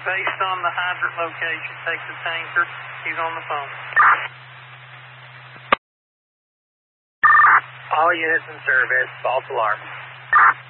Based on the hydrant location, take the tanker. He's on the phone. All units in service. False alarm.